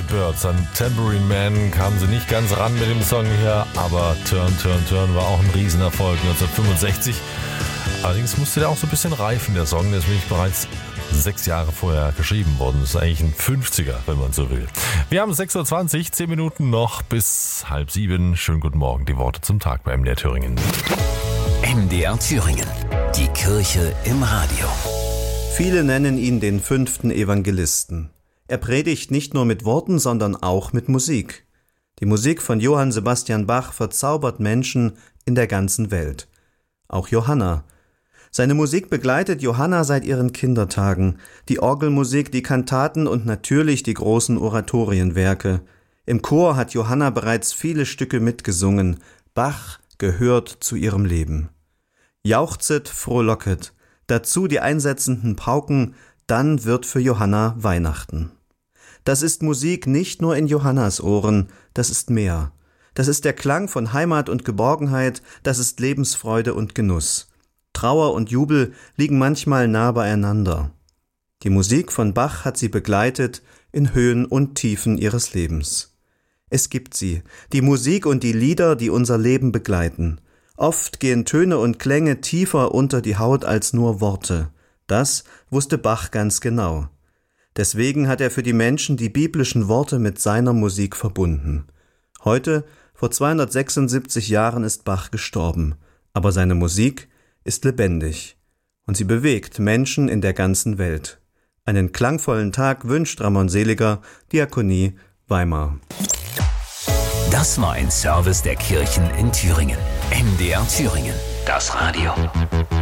Yardbirds. An Tambourine Man kamen sie nicht ganz ran mit dem Song hier, aber Turn, Turn, Turn war auch ein Riesenerfolg 1965. Allerdings musste der auch so ein bisschen reifen, der Song. Der ist nämlich bereits 6 Jahre vorher geschrieben worden. Das ist eigentlich ein 50er, wenn man so will. Wir haben 6.20 Uhr, 10 Minuten noch bis 6:30. Schönen guten Morgen, die Worte zum Tag bei MDR Thüringen. MDR Thüringen, die Kirche im Radio. Viele nennen ihn den 5. Evangelisten. Er predigt nicht nur mit Worten, sondern auch mit Musik. Die Musik von Johann Sebastian Bach verzaubert Menschen in der ganzen Welt. Auch Johanna. Seine Musik begleitet Johanna seit ihren Kindertagen. Die Orgelmusik, die Kantaten und natürlich die großen Oratorienwerke. Im Chor hat Johanna bereits viele Stücke mitgesungen. Bach gehört zu ihrem Leben. Jauchzet, frohlocket. Dazu die einsetzenden Pauken, dann wird für Johanna Weihnachten. Das ist Musik nicht nur in Johannas Ohren, das ist mehr. Das ist der Klang von Heimat und Geborgenheit, das ist Lebensfreude und Genuss. Trauer und Jubel liegen manchmal nah beieinander. Die Musik von Bach hat sie begleitet in Höhen und Tiefen ihres Lebens. Es gibt sie, die Musik und die Lieder, die unser Leben begleiten. Oft gehen Töne und Klänge tiefer unter die Haut als nur Worte. Das wusste Bach ganz genau. Deswegen hat er für die Menschen die biblischen Worte mit seiner Musik verbunden. Heute, vor 276 Jahren, ist Bach gestorben, aber seine Musik ist lebendig und sie bewegt Menschen in der ganzen Welt. Einen klangvollen Tag wünscht Ramon Seliger, Diakonie Weimar. Das war ein Service der Kirchen in Thüringen. MDR Thüringen, das Radio.